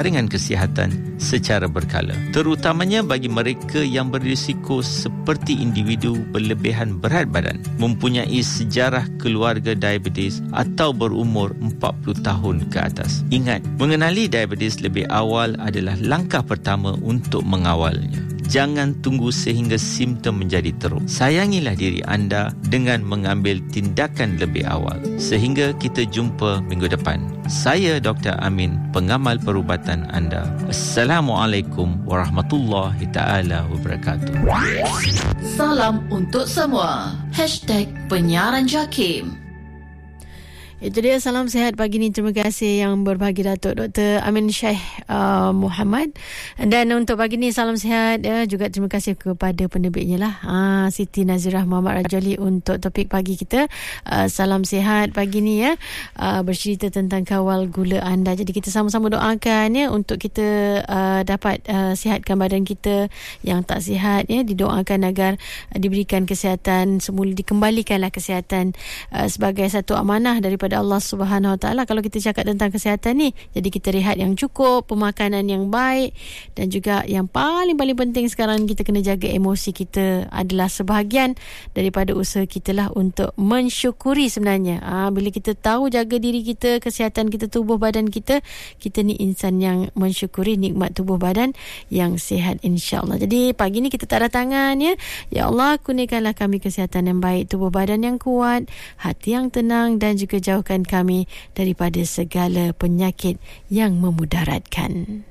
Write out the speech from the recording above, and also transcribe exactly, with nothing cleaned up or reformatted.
jaringan kesihatan secara berkala, terutamanya bagi mereka yang berisiko seperti individu berlebihan berat badan, mempunyai sejarah keluarga diabetes atau berumur empat puluh tahun ke atas. Ingat, mengenali diabetes lebih awal adalah langkah pertama untuk mengawalnya. Jangan tunggu sehingga simptom menjadi teruk. Sayangilah diri anda dengan mengambil tindakan lebih awal. Sehingga kita jumpa minggu depan. Saya Doktor Amin, pengamal perubatan anda. Assalamualaikum warahmatullahi taala wabarakatuh. Salam untuk semua. Hashtag Penyiaran Jakim. Itu dia salam sihat pagi ni. Terima kasih yang berbagi Datuk Doktor Amin Syekh uh, Muhammad. Dan untuk pagi ni salam sihat uh, juga terima kasih kepada penerbitnya lah, uh, Siti Nazirah Muhammad Rajali untuk topik pagi kita. Uh, salam sihat pagi ni ya, uh, bercerita tentang kawal gula anda. Jadi kita sama-sama doakan ya untuk kita uh, dapat uh, sihatkan badan kita. Yang tak sihat ya, didoakan agar uh, diberikan kesihatan semula, dikembalikanlah kesihatan uh, sebagai satu amanah daripada Allah Subhanahu Wa Taala. Kalau kita cakap tentang kesihatan ni, jadi kita rehat yang cukup, pemakanan yang baik, dan juga yang paling-paling penting sekarang kita kena jaga emosi kita adalah sebahagian daripada usaha kita lah untuk mensyukuri sebenarnya. Ha, bila kita tahu jaga diri kita, kesihatan kita, tubuh badan kita, kita ni insan yang mensyukuri nikmat tubuh badan yang sihat insya-Allah. Jadi pagi ni kita tak ada tangan ya. Ya Allah, kurniakanlah kami kesihatan yang baik, tubuh badan yang kuat, hati yang tenang, dan juga jauh kami daripada segala penyakit yang memudaratkan.